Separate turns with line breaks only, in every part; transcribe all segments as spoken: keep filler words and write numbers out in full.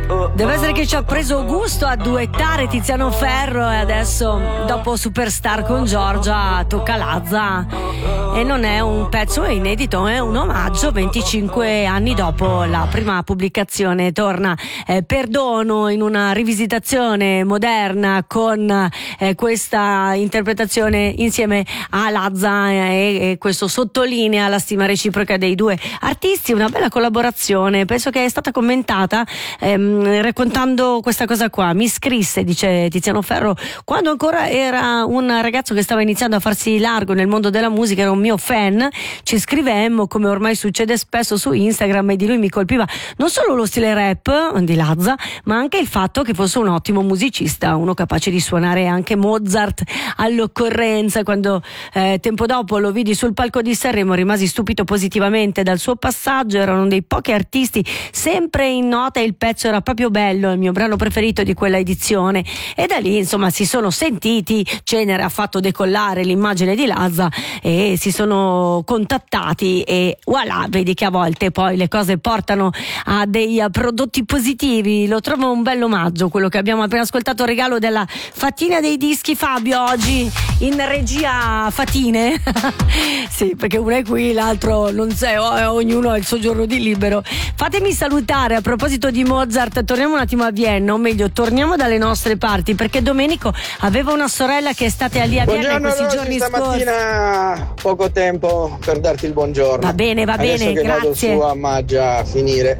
Deve essere che ci ha preso gusto a duettare Tiziano Ferro e adesso, dopo Superstar con Giorgia, tocca Lazza. E non è un pezzo inedito, è un omaggio venticinque anni dopo la prima pubblicazione. Torna eh, Perdono in una rivisitazione moderna con eh, questa interpretazione insieme a Lazza e, e questo sottolinea la stima reciproca dei due artisti. Una bella collaborazione, penso che è stata commentata ehm, raccontando questa cosa qua. Mi scrisse, dice Tiziano Ferro, quando ancora era un ragazzo che stava iniziando a farsi largo nel mondo della musica, era un mio fan, ci scrivemmo come ormai succede spesso su Instagram e di lui mi colpiva non solo lo stile rap di Lazza ma anche il fatto che fosse un ottimo musicista, uno capace di suonare anche Mozart all'occorrenza. Quando eh, tempo dopo lo vidi sul palco di Sanremo rimasi stupito positivamente dal suo passaggio, era uno dei pochi artisti sempre in nota e il pezzo era proprio bello, il mio brano preferito di quella edizione. E da lì insomma si sono sentiti, Cenere ha fatto decollare l'immagine di Lazza e si sono contattati e voilà, vedi che a volte poi le cose portano a dei prodotti positivi. Lo trovo un bello omaggio quello che abbiamo appena ascoltato, regalo della Fatina dei dischi. Fabio oggi in regia Fatine sì, perché uno è qui, l'altro non so, ognuno ha il suo giorno di libero. Fatemi salutare a proposito di Mozart, torniamo un attimo a Vienna, o meglio torniamo dalle nostre parti, perché Domenico aveva una sorella che è stata lì a Vienna in questi
Rosy,
giorni scorsi.
Stamattina poco tempo per darti il buongiorno.
Va bene, va
Adesso
bene,
che
grazie.
vado su a Maggia a finire.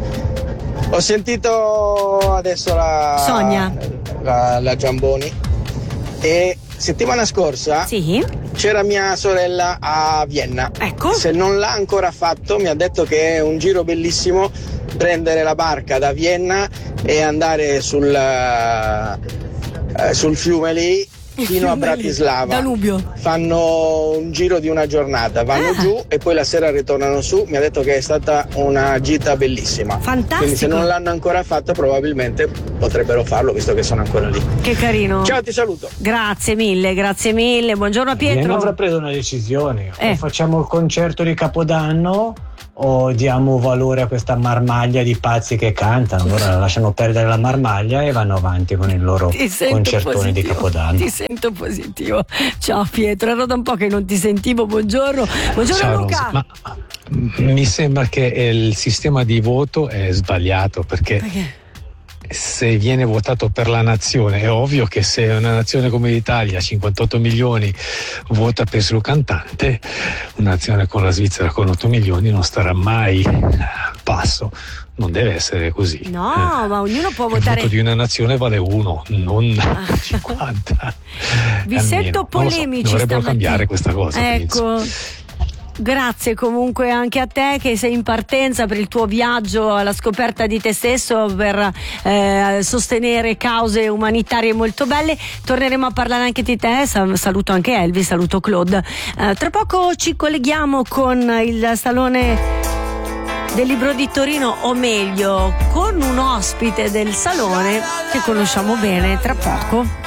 Ho sentito adesso la
Sonia,
la, la Giamboni, e settimana scorsa
sì,
c'era mia sorella a Vienna.
Ecco.
Se non l'ha ancora fatto mi ha detto che è un giro bellissimo prendere la barca da Vienna e andare sul, uh, sul fiume lì fino a Bratislava.
Danubio.
Fanno un giro di una giornata, vanno
ah.
giù e poi la sera ritornano su. Mi ha detto che è stata una gita bellissima.
Fantastico.
Quindi se non l'hanno ancora fatto probabilmente potrebbero farlo, visto che sono ancora lì.
Che carino.
Ciao, ti saluto.
Grazie mille, grazie mille. Buongiorno a Pietro.
Vienna avrà preso una decisione.
Eh.
O facciamo il concerto di Capodanno o diamo valore a questa marmaglia di pazzi che cantano. Ora lasciano perdere la marmaglia e vanno avanti con il loro concertone
positivo.
di Capodanno.
Ti sento positivo. Ciao Pietro, era da un po' che non ti sentivo. Buongiorno. Buongiorno
Ciao,
Luca.
Rosa. Ma mi sembra che il sistema di voto è sbagliato, perché,
perché?
Se viene votato per la nazione, è ovvio che se una nazione come l'Italia, cinquantotto milioni, vota per il suo cantante, una nazione con la Svizzera con otto milioni non starà mai al passo. Non deve essere così.
No,
eh.
ma ognuno può
il
votare.
Il voto di una nazione vale uno, non ah. cinquanta.
Vi
almeno.
sento polemici.
So, dovrebbero
stamattina.
cambiare questa cosa.
Ecco.
Penso.
Grazie comunque anche a te che sei in partenza per il tuo viaggio alla scoperta di te stesso, per eh, sostenere cause umanitarie molto belle. Torneremo a parlare anche di te. Saluto anche Elvi, saluto Claude. Eh, tra poco ci colleghiamo con il Salone del Libro di Torino, o meglio con un ospite del Salone che conosciamo bene. Tra poco.